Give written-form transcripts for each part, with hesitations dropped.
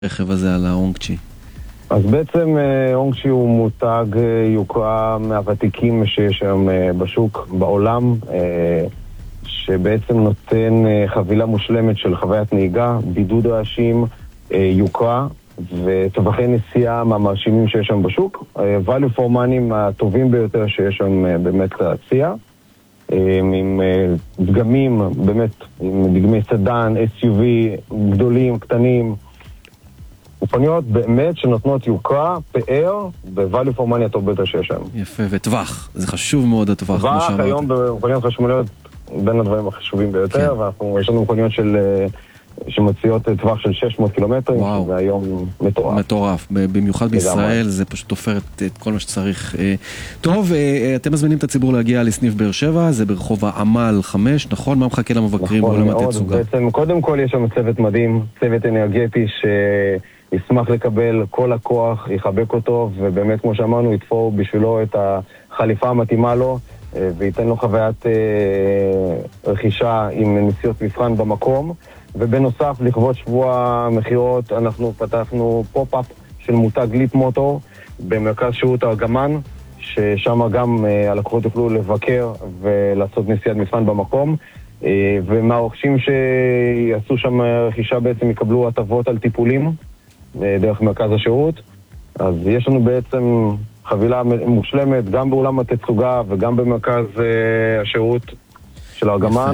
הרכב הזה על האונגצ'י? אז בעצם אונגצ'י הוא מותג יוקרה מהוותיקים שיש שם בשוק בעולם, שבעצם נותן חבילה מושלמת של חוויית נהיגה, בידוד רעשים, יוקרה וטווחי נסיעה מהמרשימים שיש שם בשוק. value for money הטובים ביותר שיש שם באמת להציע, עם דגמים, באמת, עם דגמי סדן, SUV, גדולים, קטנים, אופניות באמת שנותנות יוקרה, פאר, ו-value for money הטוב ביותר שיש שם. יפה, וטווח, זה חשוב מאוד הטווח. טווח היום באופניות חשמליות בין הדברים החשובים ביותר, ויש לנו אופניות שמציעות טווח של 600 קילומטרים, שזה היום מטורף. מטורף, במיוחד בישראל זה פשוט תופר את כל מה שצריך. טוב, אתם מזמינים את הציבור להגיע לסניף באר שבע, זה ברחוב העמל 5, נכון? מה מחכה למבקרים בעולם התצוגה? בעצם קודם כל יש שם צוות מדהים, צוות אנרגטי שישמח לקבל כל הכוח, יחבק אותו, ובאמת כמו שאמרנו, יתפור בשבילו את החליפה המתאימה לו, וייתן לו חוויית רכישה עם נסיעות מבחן במקום. ובנוסף, לכבוד שבוע מחירות, אנחנו פתחנו פופ-אפ של מותג ליפ מוטור במרכז שירות ארגמן, ששם גם הלקוחות יוכלו לבקר ולעשות נסיעת מבחן במקום, ומהרוכשים שיעשו שם רכישה בעצם יקבלו הטבות על טיפולים דרך מרכז השירות. אז יש לנו בעצם חבילה מושלמת גם בעולם התצוגה וגם במרכז השירות של ארגמן.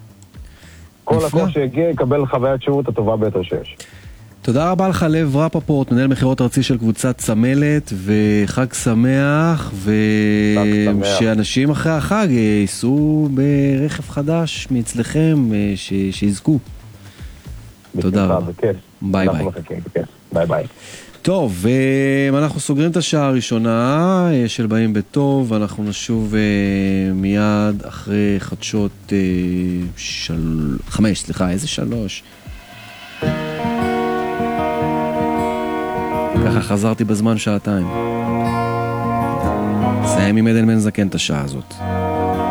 כל לקוח שיגיע יקבל חוויית שירות הטובה ביותר שיש. תודה רבה לך לב רפפורט, מנהל מחירות ארצי של קבוצת צמלת, וחג שמח, ושאנשים אחרי החג ייסעו ברכב חדש מאצלכם, שיזכו. תודה רבה. ביי ביי. ביי ביי. טוב, אנחנו סוגרים את השעה הראשונה של באים בטוב, אנחנו נשוב מיד אחרי חדשות 5, סליחה, איזה 3? ככה חזרתי בזמן שעתיים. סיים עם עדן בן זקן את השעה הזאת.